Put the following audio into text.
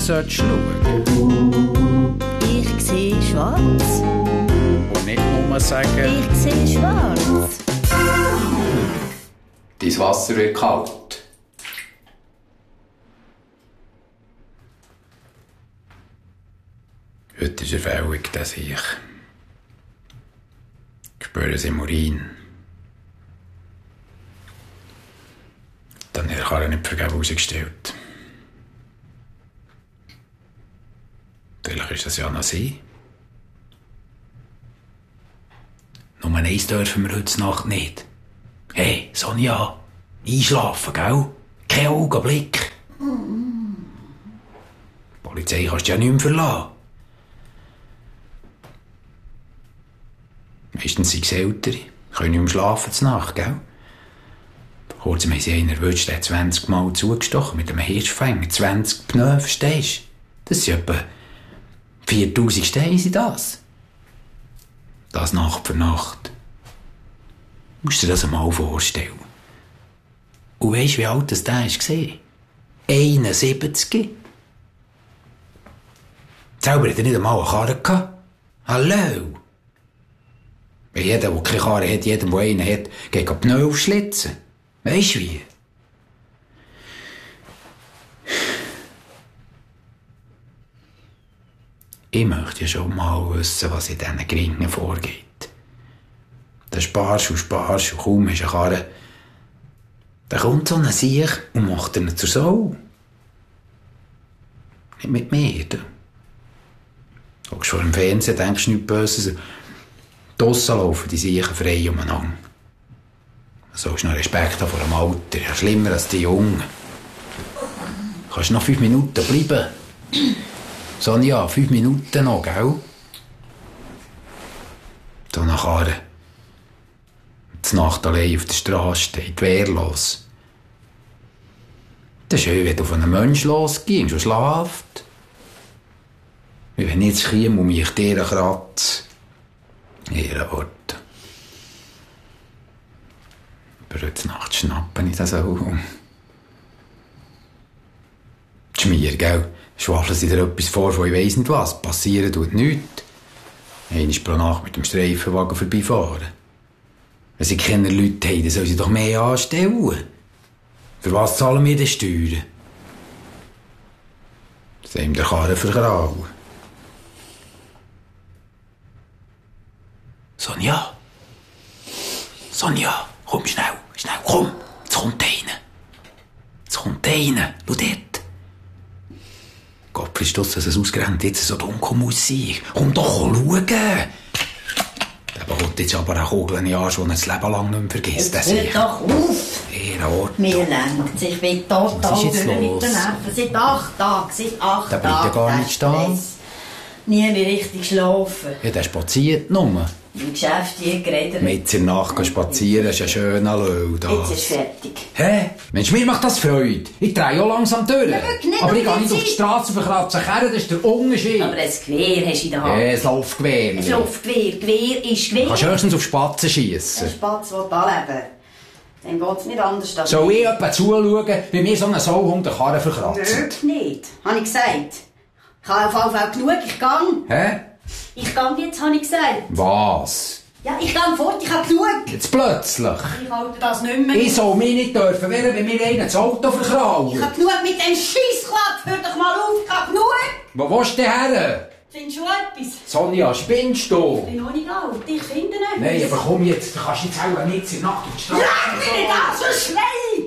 solltest schauen. Ich sehe schwarz. Und nicht nur sagen... Ich sehe schwarz. Dein Wasser wird kalt. Heute ist Erfüllung, dass ich spüre es im Urin. Dann hat die Karre nicht vergeben rausgestellt. Vielleicht ist das ja noch sie. Nur eins dürfen wir heute Nacht nicht. Hey, Sonja, einschlafen, gell? Kein Augenblick. Die Polizei kannst du ja nicht mehr verlassen. Meistens sind es Ältere, können nicht mehr schlafen zur Nacht, gell? Vor kurzem haben sie einen erwischt, der hat 20 Mal zugestochen mit einem Hirschfänger. 20 Pneu, verstehst du? Das sind etwa 4000 Steine, sind das. Das Nacht für Nacht. Du musst dir das einmal vorstellen. Und weisst du, wie alt der war? 71. Selber hat er nicht einmal eine Karre gehabt. Hallo? Jeder, der keine Karre hat, jedem, der einen hat, geht die Pneu aufschlitzen. Weisst du wie? Ich möchte ja schon mal wissen, was in diesen Gringen vorgeht. Dann sparst und kaum hast du eine Karre. Dann kommt so ein Siech und macht ihn zur Sau. Nicht mit mir. Du guckst vor dem Fernsehen, denkst nichts Böses. Draussen laufen die Siechen frei umeinander. Du sollst noch Respekt haben vor dem Alter. Ja, schlimmer als die Jungen. Kannst noch 5 Minuten bleiben? Sonja, 5 Minuten noch, gell? So eine Karre. Die Nacht allein auf der Straße steht, wehrlos. Das ist schön, wenn du auf einen Menschen losgehst und schlaft. Wie wenn ich jetzt käme und mich dir kratze. Ihre Worte. Aber heute Nacht schnappen ich das auch. Schmier, gell? Schwafeln sie dir etwas vor, von ich weiss nicht was. Passieren tut nichts. Einmal pro Nacht mit dem Streifenwagen vorbeifahren. Wenn sie keine Leute haben, dann sollen sie doch mehr anstellen. Für was zahlen wir denn Steuern? Das haben der Karren vergrauen. Sonja? Sonja, komm schnell, komm. Jetzt kommt einer. Schau dort. Gott, ist das, dass es ausgerechnet jetzt so dunkel muss sein. Komm doch, schauen. Der bekommt jetzt aber eine Kugel in den Arsch, die er das Leben lang nicht mehr vergisst. Jetzt hört doch auf. Ehrenort. Mir lenkt sich, ich bin total Was ist jetzt mit los? den Nerven. Seit 8 Tagen. Der bleibt ja gar nicht stehen. Nie mehr richtig schlafen. Ja, der spaziert nur. Im Geschäft hier geredet. Mit in der Nacht spazieren, ist ein schöner Löw. Jetzt ist fertig. Hä? Mensch, mir macht das Freude. Ich drehe auch langsam durch. Ja, wirklich nicht, aber ich gehe aber nicht auf die Straße verkratzen. Das ist der Unterschied. Aber ein Gewehr hast du in der Hand. Ein Laufgewehr. Ein Luftgewehr. Gewehr ist Gewehr. Kannst höchstens auf Spatzen schiessen. Ein Spatz will anleben. Dem geht es nicht anders. Als Soll ich etwa zuschauen, wie mir so ein Sauhund den Karren verkratzt? Wirklich nicht, habe ich gesagt. Ich habe auf jeden Fall genug, ich gehe. Hä? Ich gehe jetzt, habe ich gesagt. Was? Ja, ich gehe fort, ich habe genug. Jetzt plötzlich? Ich halte das nicht mehr. Ich soll mich nicht dürfen wehren, wenn mir einer das Auto verkraut. Ich habe genug mit dem Scheissklapp. Hör doch mal auf, ich habe genug. Wo willst du denn her? Findest du etwas? Sonja, spinnst du? Ich bin noch nicht alt, ich finde nicht. Nein, aber komm jetzt, du kannst jetzt auch nicht in der Nacht auf die Straße. Lass mich nicht an, so schrei!